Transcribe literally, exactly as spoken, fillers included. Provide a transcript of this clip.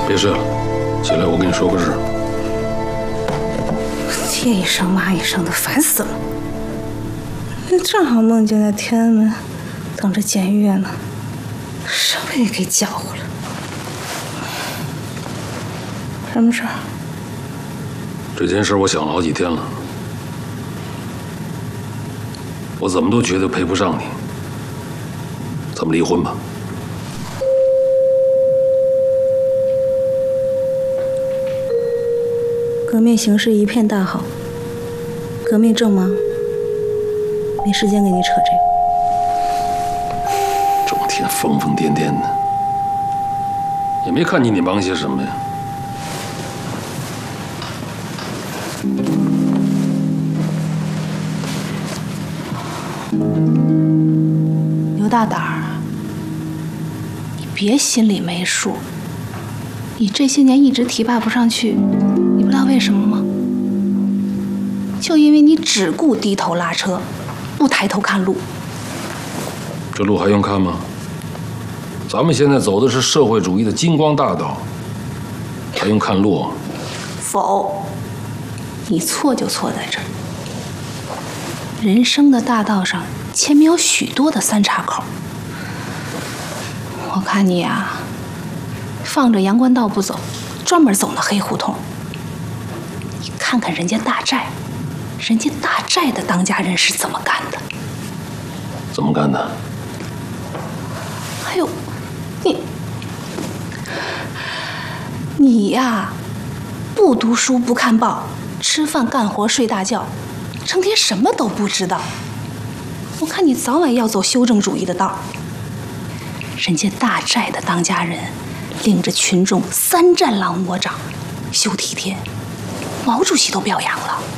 别睡了，起来，我跟你说个事。 爹一声妈一声的，烦死了。正好梦见在天安门等着检阅呢，稍微给搅和了。什么事儿？ 这件事我想了好几天了，我怎么都觉得配不上你。咱们离婚吧。 革命形势一片大好，革命正忙，没时间跟你扯这个。 整天疯疯癫癫的，也没看见你忙些什么呀。 刘大胆儿，你别心里没数。你这些年一直提拔不上去，你不知道为什么吗？就因为你只顾低头拉车，不抬头看路。 这路还用看吗？咱们现在走的是社会主义的金光大道，还用看路？ 否，你错就错在这儿。人生的大道上，前面有许多的三岔口。我看你啊，放着阳关道不走，专门走那黑胡同。你看看人家大寨，人家大寨的当家人是怎么干的？ 怎么干的？ 哎呦，你你呀，不读书不看报，吃饭干活睡大觉，成天什么都不知道。我看你早晚要走修正主义的道。人家大寨的当家人，领着群众三战狼魔掌，修梯田，毛主席都表扬了。